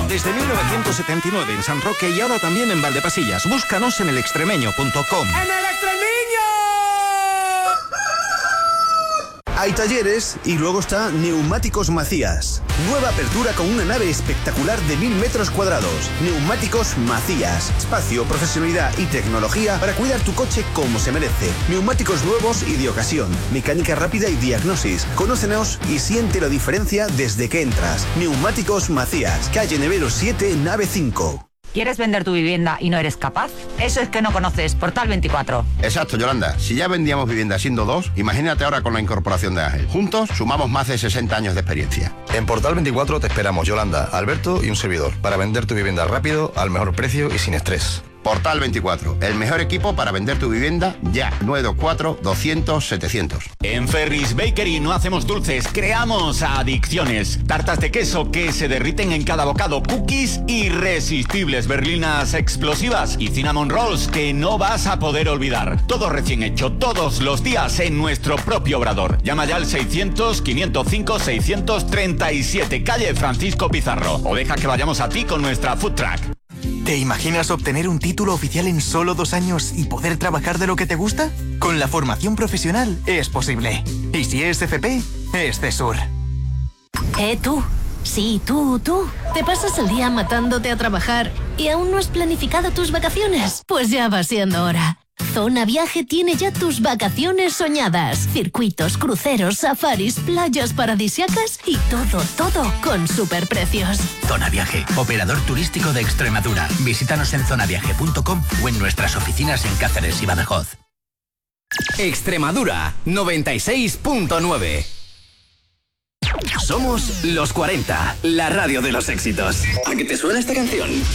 Desde 1979 en San Roque y ahora también en Valdepasillas. Búscanos en elextremeño.com. ¡En el Extremeño! Hay talleres y luego está Neumáticos Macías. Nueva apertura con una nave espectacular de 1000 metros cuadrados. Neumáticos Macías. Espacio, profesionalidad y tecnología para cuidar tu coche como se merece. Neumáticos nuevos y de ocasión. Mecánica rápida y diagnosis. Conócenos y siente la diferencia desde que entras. Neumáticos Macías. Calle Nevero 7, nave 5. ¿Quieres vender tu vivienda y no eres capaz? Eso es que no conoces Portal 24. Exacto, Yolanda. Si ya vendíamos vivienda siendo dos, imagínate ahora con la incorporación de Ángel. Juntos sumamos más de 60 años de experiencia. En Portal 24 te esperamos, Yolanda, Alberto y un servidor, para vender tu vivienda rápido, al mejor precio y sin estrés. Portal 24, el mejor equipo para vender tu vivienda ya. 924-200-700. En Ferris Bakery no hacemos dulces, creamos adicciones. Tartas de queso que se derriten en cada bocado, cookies irresistibles, berlinas explosivas y cinnamon rolls que no vas a poder olvidar. Todo recién hecho, todos los días en nuestro propio obrador. Llama ya al 600-505-637, calle Francisco Pizarro. O deja que vayamos a ti con nuestra food truck. ¿Te imaginas obtener un título oficial en solo 2 años y poder trabajar de lo que te gusta? Con la formación profesional es posible. Y si es FP, es CESUR. Tú. Sí, tú. ¿Te pasas el día matándote a trabajar y aún no has planificado tus vacaciones? Pues ya va siendo hora. Zona Viaje tiene ya tus vacaciones soñadas. Circuitos, cruceros, safaris, playas paradisíacas y todo con superprecios. Zona Viaje, operador turístico de Extremadura. Visítanos en zonaviaje.com o en nuestras oficinas en Cáceres y Badajoz. Extremadura 96.9. Somos los 40, la radio de los éxitos. ¿A qué te suena esta canción?